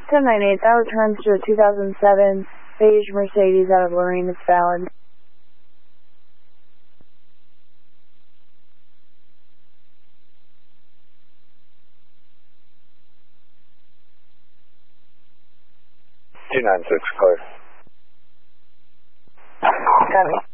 1098, that returns to a 2007 beige Mercedes out of Lorraine. It's valid. Two nine six, clear. Copy.